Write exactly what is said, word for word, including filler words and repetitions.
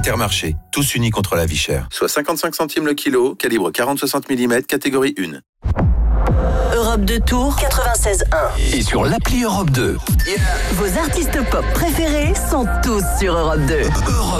Intermarché, tous unis contre la vie chère. Soit cinquante-cinq centimes le kilo, calibre quarante à soixante millimètres, catégorie un. Europe deux Tours quatre-vingt-seize un. Et sur l'appli Europe deux. Vos artistes pop préférés sont tous sur Europe deux. Europe